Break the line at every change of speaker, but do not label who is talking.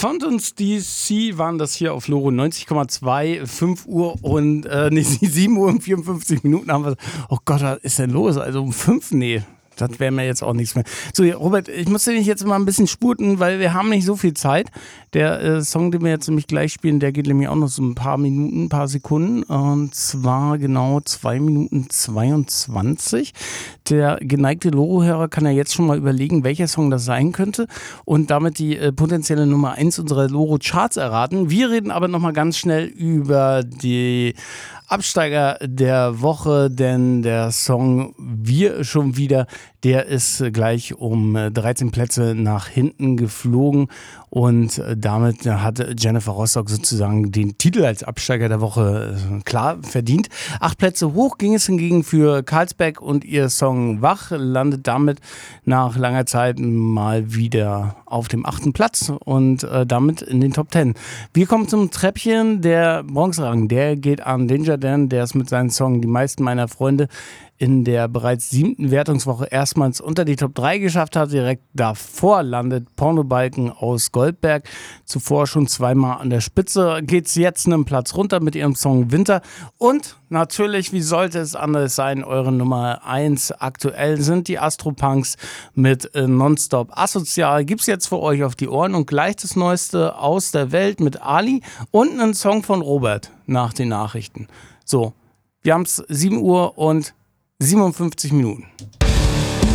Fountains DC waren das hier auf Loro 90,2, 5 Uhr und 7 Uhr und 54 Minuten haben wir. Oh Gott, was ist denn los? Also um 5? Nee. Das wäre mir jetzt auch nichts mehr. So, Robert, ich muss dich jetzt mal ein bisschen spurten, weil wir haben nicht so viel Zeit. Der Song, den wir jetzt nämlich gleich spielen, der geht nämlich auch noch so ein paar Minuten, ein paar Sekunden. Und zwar genau 2 Minuten 22. Der geneigte Loro-Hörer kann ja jetzt schon mal überlegen, welcher Song das sein könnte und damit die potenzielle Nummer 1 unserer Loro-Charts erraten. Wir reden aber nochmal ganz schnell über die Absteiger der Woche, denn der Song Wir schon wieder, der ist gleich um 13 Plätze nach hinten geflogen und damit hat Jennifer Rostock sozusagen den Titel als Absteiger der Woche klar verdient. 8 Plätze hoch ging es hingegen für Carlsberg und ihr Song Wach landet damit nach langer Zeit mal wieder auf dem 8. Platz und damit in den Top 10. Wir kommen zum Treppchen, der Bronzerang, der geht an Danger Dan, der es mit seinem Song Die meisten meiner Freunde in der bereits 7. Wertungswoche erstmals unter die Top 3 geschafft hat. Direkt davor landet Pornobalken aus Goldberg. Zuvor schon zweimal an der Spitze. Geht's jetzt einen Platz runter mit ihrem Song Winter. Und natürlich, wie sollte es anders sein, eure Nummer 1 aktuell sind die Astropunks mit Nonstop Asozial. Gibt's jetzt für euch auf die Ohren und gleich das Neueste aus der Welt mit Ali und einen Song von Robert nach den Nachrichten. So, wir haben's 7 Uhr und 57 Minuten.